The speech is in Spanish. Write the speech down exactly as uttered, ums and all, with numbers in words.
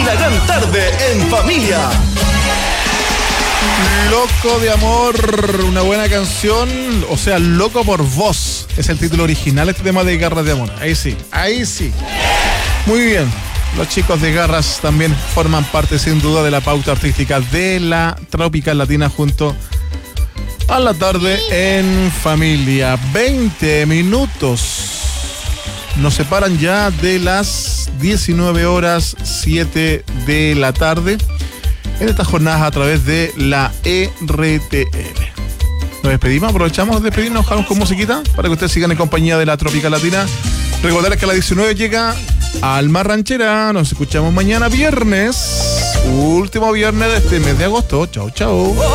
La gran tarde en familia. Loco de amor, una buena canción, o sea, Loco por Vos, es el título original de este tema de Garras de Amor. Ahí sí, ahí sí. Muy bien, los chicos de Garras también forman parte sin duda de la pauta artística de la Tropical Latina junto a La Tarde en Familia. veinte minutos nos separan ya de las diecinueve horas siete de la tarde. En estas jornadas a través de la E R T L. Nos despedimos, aprovechamos de despedirnos, dejamos con musiquita para que ustedes sigan en compañía de la Tropical Latina. Recordarles que a las diecinueve llega Alma Ranchera. Nos escuchamos mañana viernes, último viernes de este mes de agosto. Chau, chau.